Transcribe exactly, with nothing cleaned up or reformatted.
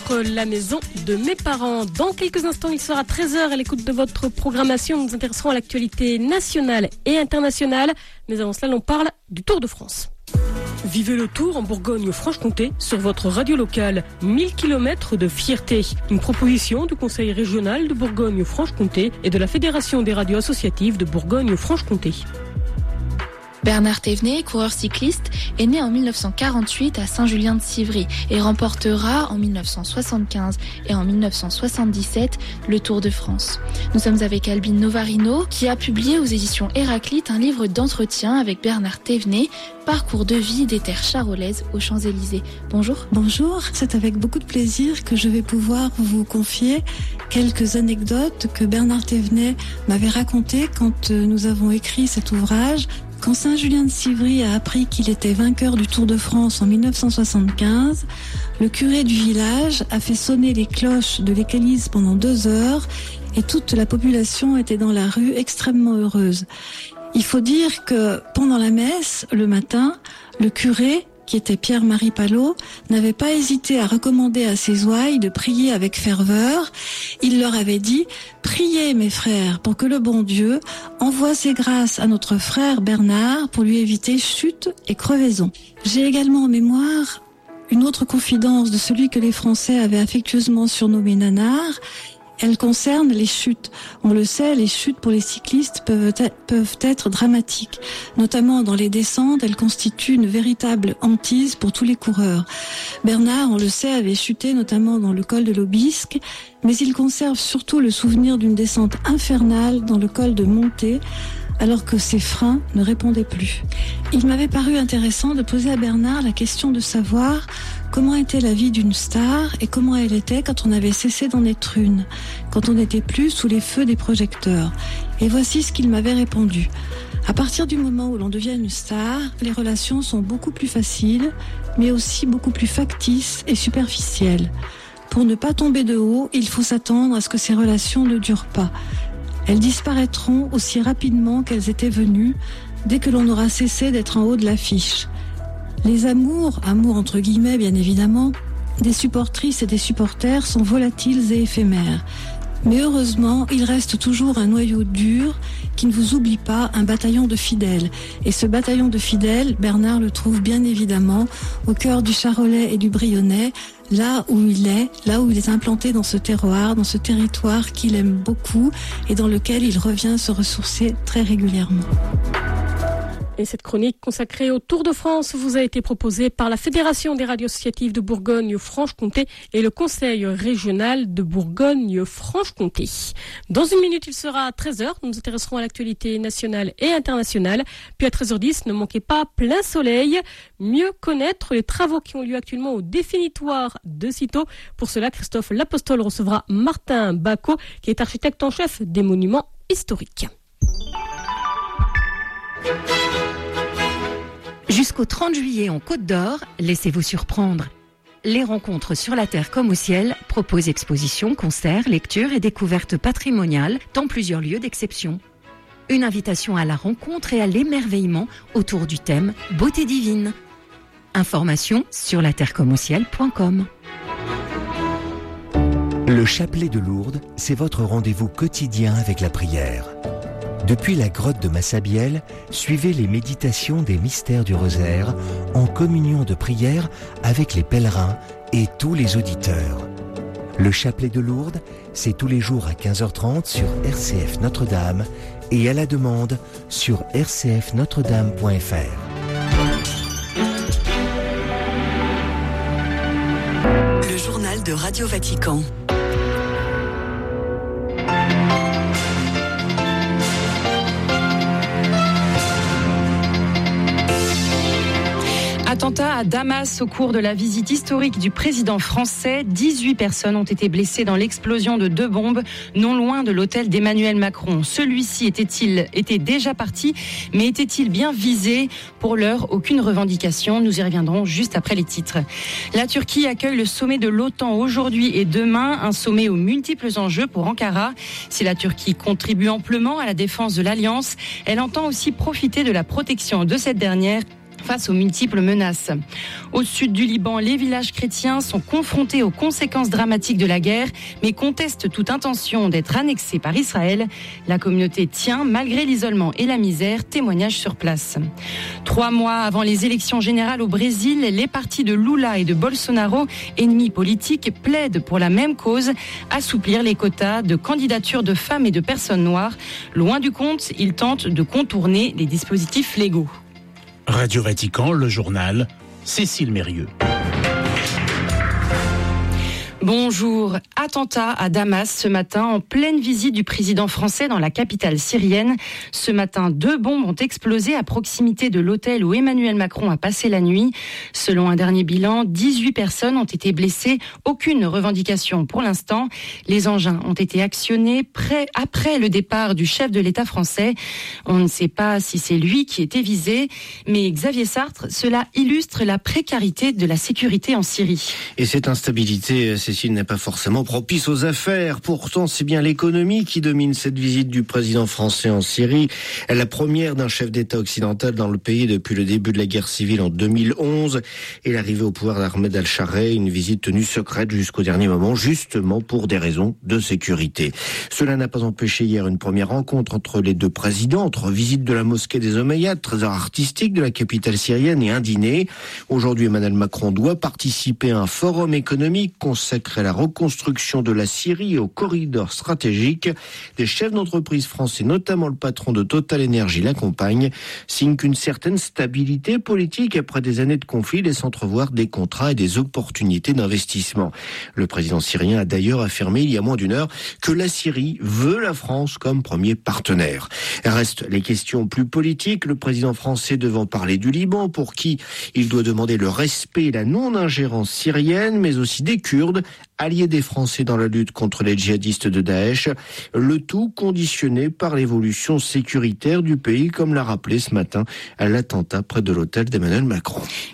La maison de mes parents. Dans quelques instants, il sera treize heures à l'écoute de votre programmation. Nous nous intéresserons à l'actualité nationale et internationale. Mais avant cela, l'on parle du Tour de France. Vivez le Tour en Bourgogne-Franche-Comté sur votre radio locale. mille kilomètres de fierté. Une proposition du Conseil régional de Bourgogne-Franche-Comté et de la Fédération des radios associatives de Bourgogne-Franche-Comté. Bernard Thévenet, coureur cycliste, est né en dix-neuf cent quarante-huit à Saint-Julien-de-Civry et remportera en dix-neuf cent soixante-quinze et en dix-neuf cent soixante-dix-sept le Tour de France. Nous sommes avec Albine Novarino qui a publié aux éditions Héraclite un livre d'entretien avec Bernard Thévenet, Parcours de vie des terres charolaises aux Champs-Élysées. Bonjour. Bonjour, c'est avec beaucoup de plaisir que je vais pouvoir vous confier quelques anecdotes que Bernard Thévenet m'avait racontées quand nous avons écrit cet ouvrage. Quand Saint-Julien-de-Civry a appris qu'il était vainqueur du Tour de France en dix-neuf cent soixante-quinze, le curé du village a fait sonner les cloches de l'église pendant deux heures et toute la population était dans la rue extrêmement heureuse. Il faut dire que pendant la messe, le matin, le curé, qui était Pierre-Marie Palot, n'avait pas hésité à recommander à ses ouailles de prier avec ferveur. Il leur avait dit « Priez, mes frères, pour que le bon Dieu envoie ses grâces à notre frère Bernard pour lui éviter chute et crevaison. » J'ai également en mémoire une autre confidence de celui que les Français avaient affectueusement surnommé Nanar. Elle concerne les chutes. On le sait, les chutes pour les cyclistes peuvent être, peuvent être dramatiques. Notamment dans les descentes, elles constituent une véritable hantise pour tous les coureurs. Bernard, on le sait, avait chuté notamment dans le col de l'Aubisque, mais il conserve surtout le souvenir d'une descente infernale dans le col de Monté, alors que ses freins ne répondaient plus. Il m'avait paru intéressant de poser à Bernard la question de savoir comment était la vie d'une star et comment elle était quand on avait cessé d'en être une, quand on n'était plus sous les feux des projecteurs. Et voici ce qu'il m'avait répondu. À partir du moment où l'on devient une star, les relations sont beaucoup plus faciles, mais aussi beaucoup plus factices et superficielles. Pour ne pas tomber de haut, il faut s'attendre à ce que ces relations ne durent pas. Elles disparaîtront aussi rapidement qu'elles étaient venues, dès que l'on aura cessé d'être en haut de l'affiche. Les amours, amours entre guillemets bien évidemment, des supportrices et des supporters sont volatiles et éphémères. Mais heureusement, il reste toujours un noyau dur qui ne vous oublie pas, un bataillon de fidèles. Et ce bataillon de fidèles, Bernard le trouve bien évidemment au cœur du Charolais et du Brionnais, là où il est, là où il est implanté dans ce terroir, dans ce territoire qu'il aime beaucoup et dans lequel il revient se ressourcer très régulièrement. Et cette chronique consacrée au Tour de France vous a été proposée par la Fédération des radios associatives de Bourgogne-Franche-Comté et le Conseil régional de Bourgogne-Franche-Comté. Dans une minute, il sera à treize heures. Nous nous intéresserons à l'actualité nationale et internationale. Puis à treize heures dix, ne manquez pas Plein Soleil. Mieux connaître les travaux qui ont lieu actuellement au définitoire de Cîteaux. Pour cela, Christophe L'Apostole recevra Martin Bacot, qui est architecte en chef des monuments historiques. Jusqu'au trente juillet en Côte d'Or, laissez-vous surprendre. Les rencontres sur la terre comme au ciel proposent expositions, concerts, lectures et découvertes patrimoniales dans plusieurs lieux d'exception. Une invitation à la rencontre et à l'émerveillement autour du thème Beauté divine. Information sur la terre comme au ciel point com. Le chapelet de Lourdes, c'est votre rendez-vous quotidien avec la prière. Depuis la grotte de Massabielle, suivez les méditations des mystères du rosaire en communion de prière avec les pèlerins et tous les auditeurs. Le chapelet de Lourdes, c'est tous les jours à quinze heures trente sur R C F Notre-Dame et à la demande sur r c f notre dame point f r. Le journal de Radio Vatican. Attentat à Damas au cours de la visite historique du président français. dix-huit personnes ont été blessées dans l'explosion de deux bombes non loin de l'hôtel d'Emmanuel Macron. Celui-ci était-il était déjà parti, mais était-il bien visé? Pour l'heure, aucune revendication. Nous y reviendrons juste après les titres. La Turquie accueille le sommet de l'OTAN aujourd'hui et demain, un sommet aux multiples enjeux pour Ankara. Si la Turquie contribue amplement à la défense de l'Alliance, elle entend aussi profiter de la protection de cette dernière face aux multiples menaces. Au sud du Liban, les villages chrétiens sont confrontés aux conséquences dramatiques de la guerre, mais contestent toute intention d'être annexés par Israël. La communauté tient malgré l'isolement et la misère, témoignage sur place. Trois mois avant les élections générales au Brésil, les partis de Lula et de Bolsonaro, ennemis politiques, plaident pour la même cause, assouplir les quotas de candidature de femmes et de personnes noires. Loin du compte, ils tentent de contourner les dispositifs légaux. Radio Vatican, le journal, Cécile Mérieux. Bonjour. Attentat à Damas ce matin en pleine visite du président français dans la capitale syrienne. Ce matin, deux bombes ont explosé à proximité de l'hôtel où Emmanuel Macron a passé la nuit. Selon un dernier bilan, dix-huit personnes ont été blessées. Aucune revendication pour l'instant. Les engins ont été actionnés près, après le départ du chef de l'État français. On ne sait pas si c'est lui qui était visé, mais Xavier Sartre, cela illustre la précarité de la sécurité en Syrie. Et cette instabilité, c'est Cécile, n'est pas forcément propice aux affaires. Pourtant, c'est bien l'économie qui domine cette visite du président français en Syrie. La première d'un chef d'État occidental dans le pays depuis le début de la guerre civile en deux mille onze. Et l'arrivée au pouvoir d'Ahmed al-Shareh, une visite tenue secrète jusqu'au dernier moment, justement pour des raisons de sécurité. Cela n'a pas empêché hier une première rencontre entre les deux présidents, entre visite de la mosquée des Omeyyades, trésor artistique de la capitale syrienne, et un dîner. Aujourd'hui, Emmanuel Macron doit participer à un forum économique consacré à la reconstruction de la Syrie et au corridor stratégique. Des chefs d'entreprise français, notamment le patron de Total Energy, l'accompagnent, signe qu'une certaine stabilité politique après des années de conflit laisse entrevoir des contrats et des opportunités d'investissement. Le président syrien a d'ailleurs affirmé il y a moins d'une heure que la Syrie veut la France comme premier partenaire. Restent les questions plus politiques. Le président français devant parler du Liban, pour qui il doit demander le respect et la non-ingérence syrienne, mais aussi des Kurdes, alliés des Français dans la lutte contre les djihadistes de Daesh, le tout conditionné par l'évolution sécuritaire du pays, comme l'a rappelé ce matin l'attentat près de l'hôtel d'Emmanuel Macron.